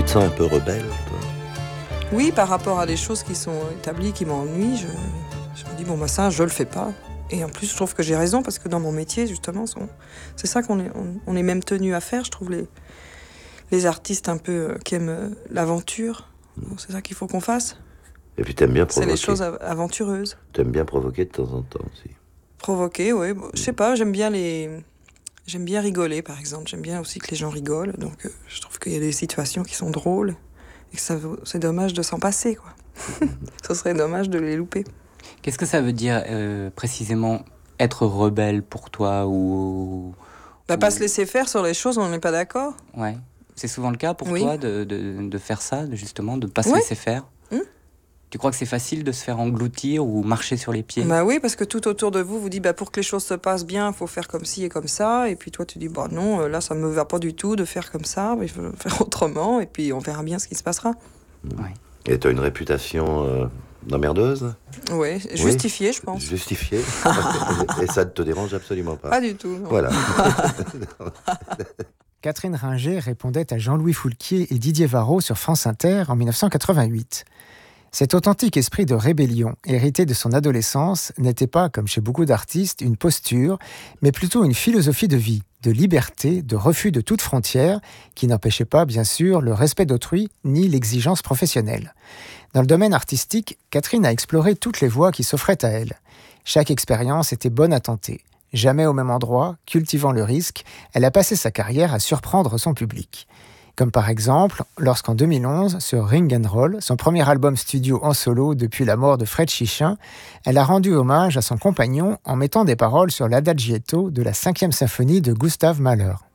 te sens un peu rebelle, toi? Oui, par rapport à des choses qui sont établies, qui m'ennuient, je me dis, bon, bah ça, je le fais pas. Et en plus, je trouve que j'ai raison, parce que dans mon métier, justement, c'est ça on est même tenu à faire, je trouve, les artistes un peu qui aiment l'aventure. C'est ça qu'il faut qu'on fasse. Et puis t'aimes bien provoquer. C'est les choses aventureuses. T'aimes bien provoquer de temps en temps aussi. Provoquer, oui. Bon, je sais pas, j'aime bien rigoler, par exemple. J'aime bien aussi que les gens rigolent. Donc, je trouve qu'il y a des situations qui sont drôles. Et que c'est dommage de s'en passer, quoi. Ce serait dommage de les louper. Qu'est-ce que ça veut dire précisément être rebelle pour toi ou... Pas se laisser faire sur les choses où on n'est pas d'accord. Ouais. C'est souvent le cas pour toi de faire ça, justement, de ne pas se laisser faire. Tu crois que c'est facile de se faire engloutir ou marcher sur les pieds? Bah oui, parce que tout autour de vous dit pour que les choses se passent bien, il faut faire comme ci et comme ça. Et puis toi, tu dis non, là, ça me va pas du tout de faire comme ça. Il faut faire autrement. Et puis on verra bien ce qui se passera. Ouais. Et tu as une réputation d'emmerdeuse? Oui, justifiée, je pense. Justifiée. Et ça ne te dérange absolument pas? Pas du tout. Non. Voilà. Catherine Ringer répondait à Jean-Louis Foulquier et Didier Varro sur France Inter en 1988. Cet authentique esprit de rébellion, hérité de son adolescence, n'était pas, comme chez beaucoup d'artistes, une posture, mais plutôt une philosophie de vie, de liberté, de refus de toute frontière, qui n'empêchait pas, bien sûr, le respect d'autrui ni l'exigence professionnelle. Dans le domaine artistique, Catherine a exploré toutes les voies qui s'offraient à elle. Chaque expérience était bonne à tenter. Jamais au même endroit, cultivant le risque, elle a passé sa carrière à surprendre son public. Comme par exemple, lorsqu'en 2011, sur Ring and Roll, son premier album studio en solo depuis la mort de Fred Chichin, elle a rendu hommage à son compagnon en mettant des paroles sur l'adagietto de la 5e symphonie de Gustav Mahler.